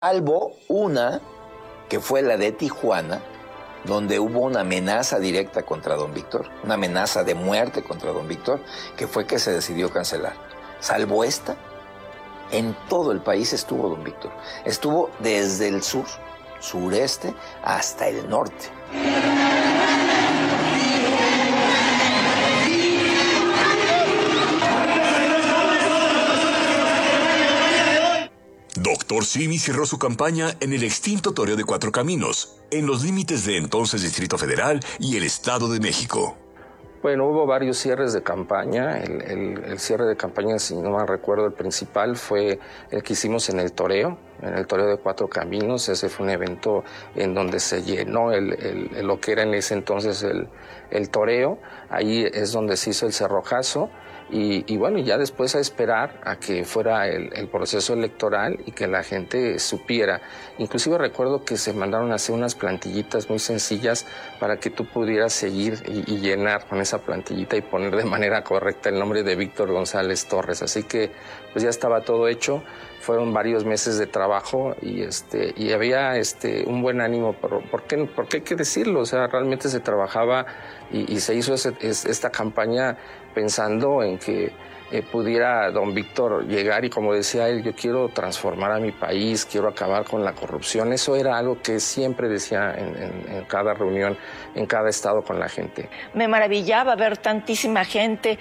salvo una que fue la de Tijuana, donde hubo una amenaza directa contra don Víctor, una amenaza de muerte contra don Víctor, que fue que se decidió cancelar. Salvo esta, en todo el país estuvo don Víctor. Estuvo desde el sur, sureste, hasta el norte. Doctor Simi cerró su campaña en el extinto Toreo de Cuatro Caminos, en los límites de entonces Distrito Federal y el Estado de México. Bueno, hubo varios cierres de campaña. El cierre de campaña, si no mal recuerdo, el principal fue el que hicimos en el Toreo de Cuatro Caminos. Ese fue un evento en donde se llenó lo que era en ese entonces el toreo. Ahí es donde se hizo el cerrojazo. Y bueno, ya después a esperar a que fuera el proceso electoral y que la gente supiera. Inclusive recuerdo que se mandaron a hacer unas plantillitas muy sencillas para que tú pudieras seguir y llenar con esa plantillita y poner de manera correcta el nombre de Víctor González Torres. Así que pues ya estaba todo hecho. Fueron varios meses de trabajo y había un buen ánimo. ¿Por qué hay que decirlo? O sea, realmente se trabajaba y se hizo esta campaña pensando en que pudiera don Víctor llegar y, como decía él, yo quiero transformar a mi país, quiero acabar con la corrupción. Eso era algo que siempre decía en cada reunión, en cada estado con la gente. Me maravillaba ver tantísima gente.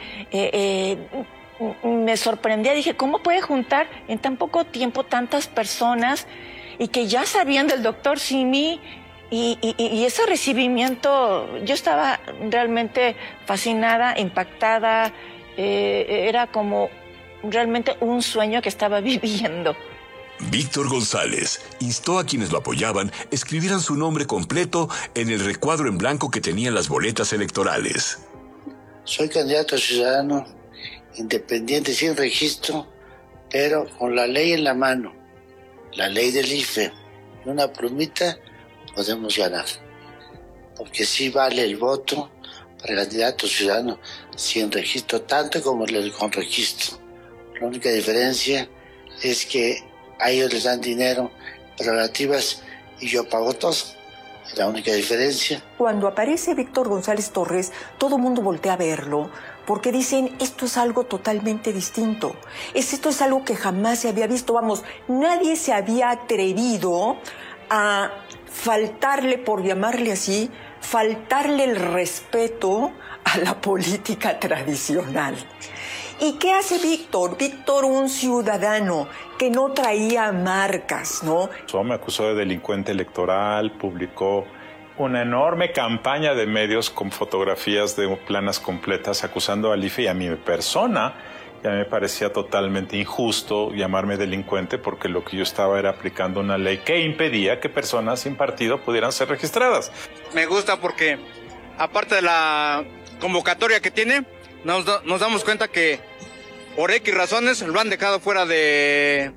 Me sorprendía, dije, ¿cómo puede juntar en tan poco tiempo tantas personas y que ya sabían del doctor Simi? Y ese recibimiento, yo estaba realmente fascinada, impactada, era como realmente un sueño que estaba viviendo. Víctor González instó a quienes lo apoyaban escribieran su nombre completo en el recuadro en blanco que tenían las boletas electorales. Soy candidato ciudadano, independiente, sin registro, pero con la ley en la mano, la ley del IFE, una plumita, podemos ganar, porque sí vale el voto para candidato ciudadano sin registro, tanto como el con registro. La única diferencia es que a ellos les dan dinero, prerrogativas, y yo pago todo. Es la única diferencia. Cuando aparece Víctor González Torres, todo el mundo voltea a verlo, porque dicen, esto es algo totalmente distinto. Esto es algo que jamás se había visto. Vamos, nadie se había atrevido a faltarle, por llamarle así, faltarle el respeto a la política tradicional. ¿Y qué hace Víctor? Víctor, un ciudadano que no traía marcas, ¿no? Me acusó de delincuente electoral, publicó una enorme campaña de medios con fotografías de planas completas acusando al IFE y a mi persona. Y a mí me parecía totalmente injusto llamarme delincuente porque lo que yo estaba era aplicando una ley que impedía que personas sin partido pudieran ser registradas. Me gusta porque, aparte de la convocatoria que tiene, nos damos cuenta que por X razones lo han dejado fuera del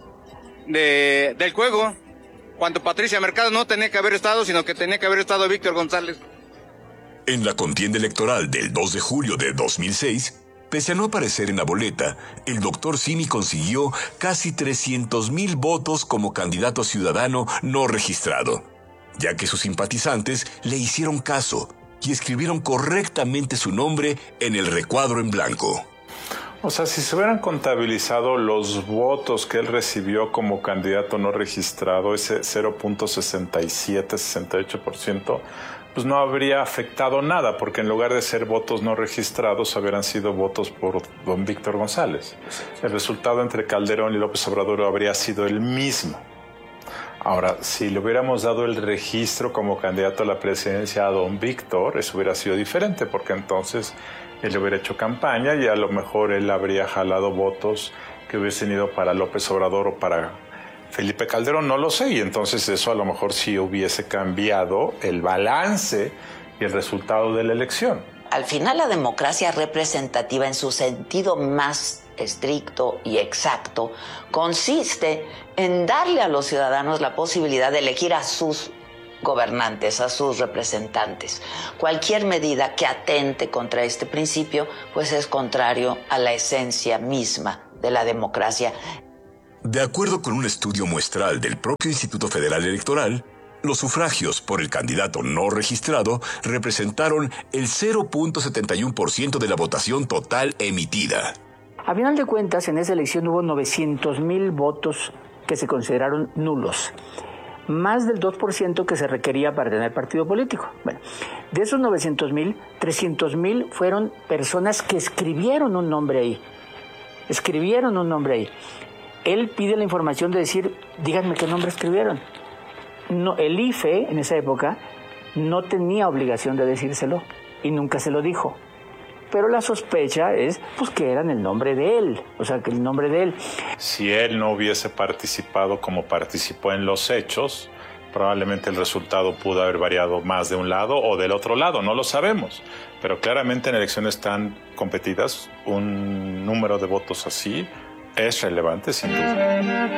juego. Cuando Patricia Mercado no tenía que haber estado, sino que tenía que haber estado Víctor González. En la contienda electoral del 2 de julio de 2006, pese a no aparecer en la boleta, el doctor Simi consiguió casi 300,000 votos como candidato ciudadano no registrado, ya que sus simpatizantes le hicieron caso y escribieron correctamente su nombre en el recuadro en blanco. O sea, si se hubieran contabilizado los votos que él recibió como candidato no registrado, ese 0.67-68%, pues no habría afectado nada, porque en lugar de ser votos no registrados, hubieran sido votos por don Víctor González. El resultado entre Calderón y López Obrador habría sido el mismo. Ahora, si le hubiéramos dado el registro como candidato a la presidencia a don Víctor, eso hubiera sido diferente, porque entonces él hubiera hecho campaña y a lo mejor él habría jalado votos que hubiesen ido para López Obrador o para Felipe Calderón, no lo sé, y entonces eso a lo mejor sí hubiese cambiado el balance y el resultado de la elección. Al final, la democracia representativa en su sentido más estricto y exacto consiste en darle a los ciudadanos la posibilidad de elegir a sus gobernantes, a sus representantes. Cualquier medida que atente contra este principio, pues es contrario a la esencia misma de la democracia. De acuerdo con un estudio muestral del propio Instituto Federal Electoral, los sufragios por el candidato no registrado representaron el 0.71% de la votación total emitida. A final de cuentas, en esa elección hubo 900,000 votos que se consideraron nulos, más del 2% que se requería para tener partido político. Bueno, de esos 900,000, 300,000 fueron personas que escribieron un nombre ahí. Él pide la información de decir, díganme qué nombre escribieron. No, el IFE en esa época no tenía obligación de decírselo y nunca se lo dijo. Pero la sospecha es pues que eran el nombre de él, o sea, que el nombre de él. Si él no hubiese participado como participó en los hechos, probablemente el resultado pudo haber variado más de un lado o del otro lado, no lo sabemos. Pero claramente en elecciones tan competidas, un número de votos así es relevante, sin duda.